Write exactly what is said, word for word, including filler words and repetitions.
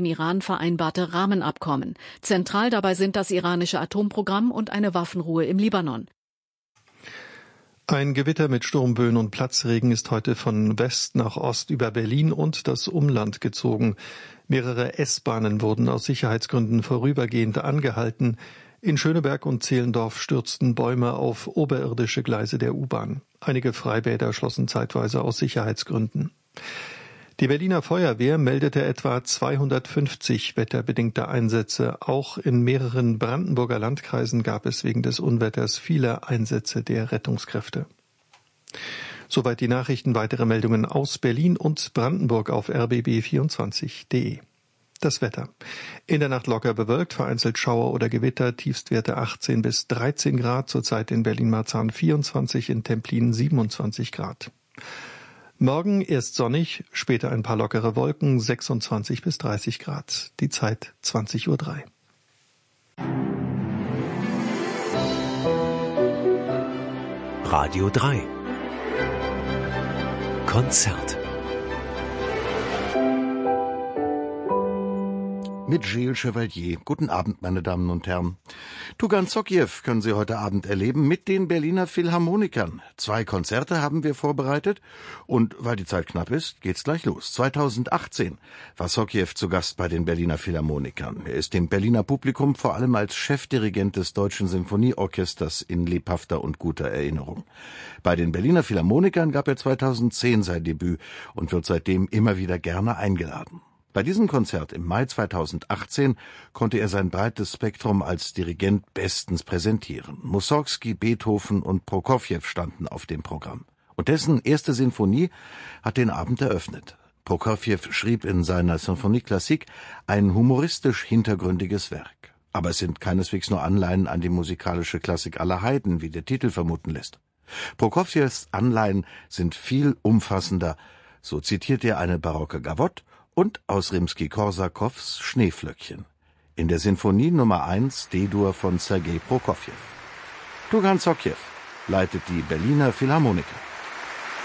Iran vereinbarte Rahmenabkommen. Zentral dabei sind das iranische Atomprogramm und eine Waffenruhe im Libanon. Ein Gewitter mit Sturmböen und Platzregen ist heute von West nach Ost über Berlin und das Umland gezogen. Mehrere S-Bahnen wurden aus Sicherheitsgründen vorübergehend angehalten. In Schöneberg und Zehlendorf stürzten Bäume auf oberirdische Gleise der U-Bahn. Einige Freibäder schlossen zeitweise aus Sicherheitsgründen. Die Berliner Feuerwehr meldete etwa zweihundertfünfzig wetterbedingte Einsätze. Auch in mehreren Brandenburger Landkreisen gab es wegen des Unwetters viele Einsätze der Rettungskräfte. Soweit die Nachrichten. Weitere Meldungen aus Berlin und Brandenburg auf r b b vierundzwanzig punkt d e. Das Wetter. In der Nacht locker bewölkt, vereinzelt Schauer oder Gewitter, Tiefstwerte achtzehn bis dreizehn Grad, zurzeit in Berlin-Marzahn vierundzwanzig, in Templin siebenundzwanzig Grad. Morgen erst sonnig, später ein paar lockere Wolken, sechsundzwanzig bis dreißig Grad. Die Zeit zwanzig Uhr drei. Radio drei. Konzert. Mit Gilles Chevalier. Guten Abend, meine Damen und Herren. Tugan Sokiew können Sie heute Abend erleben mit den Berliner Philharmonikern. Zwei Konzerte haben wir vorbereitet und weil die Zeit knapp ist, geht's gleich los. zweitausendachtzehn war Sokiew zu Gast bei den Berliner Philharmonikern. Er ist dem Berliner Publikum vor allem als Chefdirigent des Deutschen Sinfonieorchesters in lebhafter und guter Erinnerung. Bei den Berliner Philharmonikern gab er zweitausendzehn sein Debüt und wird seitdem immer wieder gerne eingeladen. Bei diesem Konzert im Mai zweitausendachtzehn konnte er sein breites Spektrum als Dirigent bestens präsentieren. Mussorgsky, Beethoven und Prokofjew standen auf dem Programm. Und dessen erste Sinfonie hat den Abend eröffnet. Prokofjew schrieb in seiner Symphonie Classique ein humoristisch hintergründiges Werk. Aber es sind keineswegs nur Anleihen an die musikalische Klassik aller Heiden, wie der Titel vermuten lässt. Prokofjews Anleihen sind viel umfassender. So zitiert er eine barocke Gavotte und aus Rimski-Korsakows Schneeflöckchen. In der Sinfonie Nummer eins D-Dur von Sergei Prokofjew. Tugan Sokiew leitet die Berliner Philharmoniker.